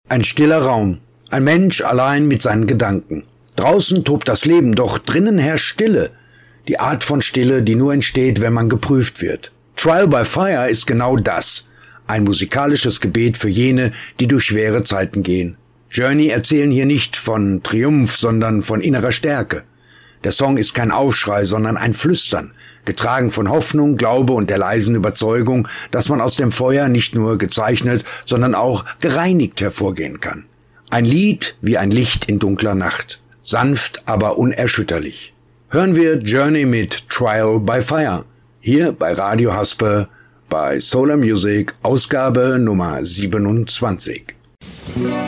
Ein stiller Raum, ein Mensch allein mit seinen Gedanken. Draußen tobt das Leben, doch drinnen herrscht Stille. Die Art von Stille, die nur entsteht, wenn man geprüft wird. Trial by Fire ist genau das. Ein musikalisches Gebet für jene, die durch schwere Zeiten gehen. Journey erzählen hier nicht von Triumph, sondern von innerer Stärke. Der Song ist kein Aufschrei, sondern ein Flüstern, getragen von Hoffnung, Glaube und der leisen Überzeugung, dass man aus dem Feuer nicht nur gezeichnet, sondern auch gereinigt hervorgehen kann. Ein Lied wie ein Licht in dunkler Nacht, sanft, aber unerschütterlich. Hören wir Journey mit Trial by Fire, hier bei Radio Haspe, bei Solar Music, Ausgabe Nummer 27.